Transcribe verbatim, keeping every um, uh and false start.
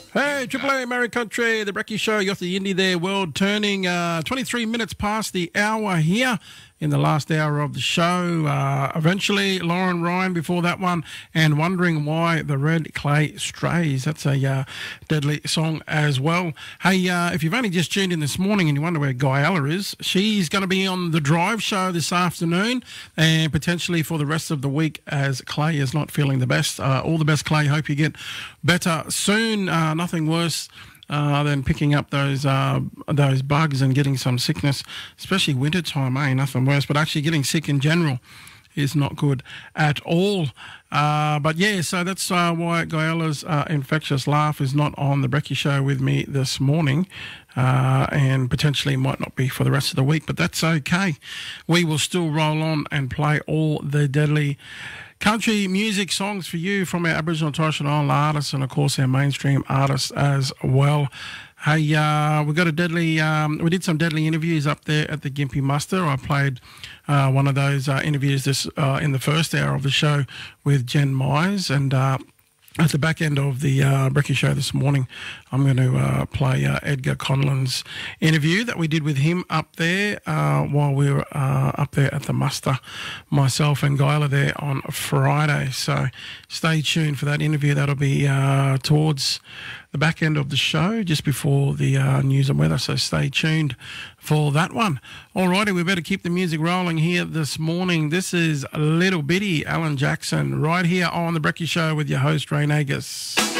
Hey, Triple A, Mary Country, the Brecky Show. You got the indie there, world turning uh, twenty-three minutes past the hour here in the last hour of the show. Uh, eventually, Lauren Ryan before that one, and Wondering Why the Red Clay Strays. That's a uh, deadly song as well. Hey, uh, if you've only just tuned in this morning and you wonder where Guyella is, she's going to be on the Drive show this afternoon and potentially for the rest of the week as Clay is not feeling the best. Uh, all the best, Clay. Hope you get better soon. Uh, nothing worse Uh, than picking up those uh, those bugs and getting some sickness, especially winter time, eh? Nothing worse. But actually getting sick in general is not good at all. Uh, but yeah, so that's uh, why Guyella's uh, infectious laugh is not on the Brecky Show with me this morning, uh, and potentially might not be for the rest of the week. But that's okay. We will still roll on and play all the deadly country music songs for you from our Aboriginal and Torres Strait Islander artists and, of course, our mainstream artists as well. Hey, uh, we got a deadly, um, we did some deadly interviews up there at the Gympie Muster. I played uh, one of those uh, interviews this uh, in the first hour of the show with Jen Mize, and uh, at the back end of the uh, Brecky Show this morning, I'm going to uh, play uh, Edgar Conlon's interview that we did with him up there uh, while we were uh, up there at the muster, myself and Guyla there on Friday. So stay tuned for that interview. That'll be uh, towards the back end of the show, just before the uh, news and weather. So stay tuned for that one. Alrighty, we better keep the music rolling here this morning. This is Little Bitty Alan Jackson right here on the Brecky Show with your host, Ray Nagus.